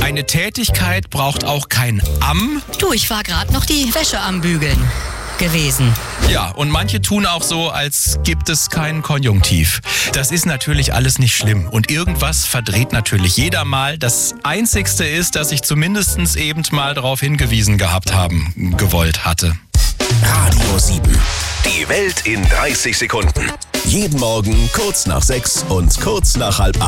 Keine Tätigkeit braucht auch kein Am. Du, ich war gerade noch die Wäsche am Bügeln gewesen. Ja, und manche tun auch so, als gibt es keinen Konjunktiv. Das ist natürlich alles nicht schlimm und irgendwas verdreht natürlich jeder mal. Das Einzigste ist, dass ich zumindest eben mal darauf hingewiesen gehabt haben gewollt hatte. Radio 7. Die Welt in 30 Sekunden. Jeden Morgen kurz nach 6 und kurz nach halb 8.